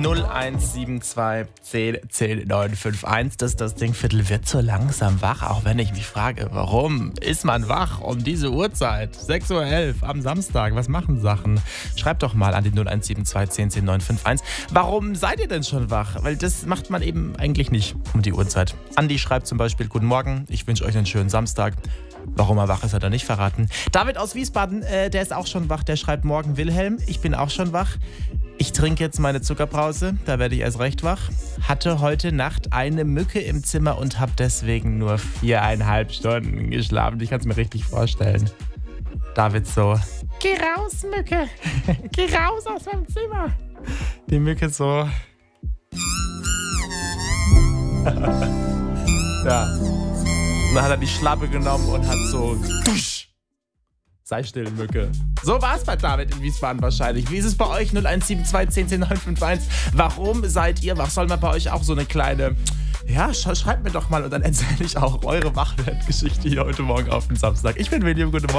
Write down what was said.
0172 10 951. Das Dingviertel wird so langsam wach, auch wenn ich mich frage, warum ist man wach um diese Uhrzeit? 6:11 Uhr am Samstag, was machen Sachen? Schreibt doch mal an die 0172 10 951. Warum seid ihr denn schon wach? Weil das macht man eben eigentlich nicht um die Uhrzeit. Andi schreibt zum Beispiel: Guten Morgen, ich wünsche euch einen schönen Samstag. Warum er wach ist, hat er nicht verraten. David aus Wiesbaden, der ist auch schon wach, der schreibt: Morgen Wilhelm, ich bin auch schon wach. Ich trinke jetzt meine Zuckerbrause, da werde ich erst recht wach. Hatte heute Nacht eine Mücke im Zimmer und habe deswegen nur 4,5 Stunden geschlafen. Ich kann es mir richtig vorstellen. David so: Geh raus, Mücke. Geh raus aus meinem Zimmer. Die Mücke so: Ja. Und dann hat er die Schlappe genommen und hat so: Sei still, Mücke. So war es bei David in Wiesbaden wahrscheinlich. Wie ist es bei euch? 0172 10 951. Warum seid ihr wach? Soll man bei euch auch so eine kleine... Ja, schreibt mir doch mal und dann erzähle ich auch eure Wachwertgeschichte hier heute Morgen auf den Samstag. Ich bin William, guten Morgen.